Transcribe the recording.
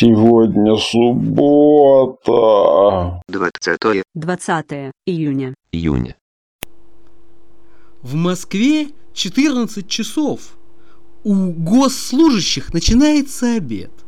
Сегодня суббота. 20 июня. В Москве 14 часов. У госслужащих начинается обед.